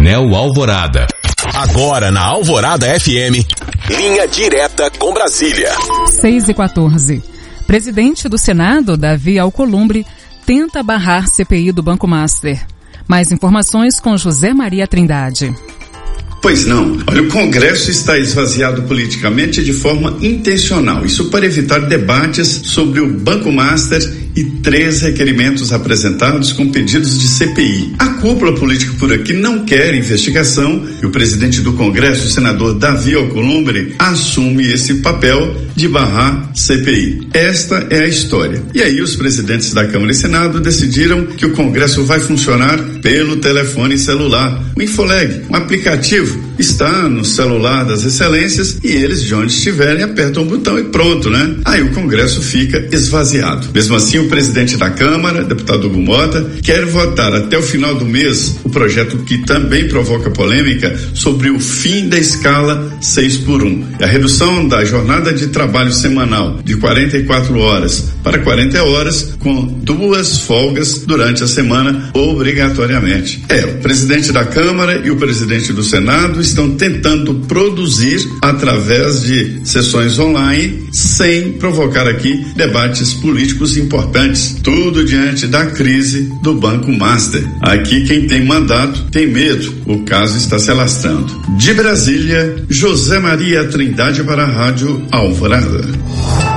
Painel Alvorada. Agora na Alvorada FM, linha direta com Brasília. 6h14. Presidente do Senado, Davi Alcolumbre, tenta barrar CPI do Banco Master. Mais informações com José Maria Trindade. Pois não. Olha, o Congresso está esvaziado politicamente de forma intencional. Isso para evitar debates sobre o Banco Master e 3 requerimentos apresentados com pedidos de CPI. A cúpula política por aqui não quer investigação e o presidente do Congresso, o senador Davi Alcolumbre, assume esse papel de barrar CPI. Esta é a história. E aí os presidentes da Câmara e Senado decidiram que o Congresso vai funcionar pelo telefone celular. O Infoleg, um aplicativo, está no celular das excelências e eles, de onde estiverem, apertam o botão e pronto, né? Aí o Congresso fica esvaziado. Mesmo assim, o presidente da Câmara, deputado Hugo Mota, quer votar até o final do mês o projeto que também provoca polêmica sobre o fim da escala 6x1. A redução da jornada de trabalho semanal de 44 horas para 40 horas, com 2 folgas durante a semana, obrigatoriamente. O presidente da Câmara e o presidente do Senado estão tentando produzir através de sessões online, sem provocar aqui debates políticos importantes. Tudo diante da crise do Banco Master. Aqui quem tem mandato tem medo. O caso está se alastrando. De Brasília, José Maria Trindade para a Rádio Alvorada.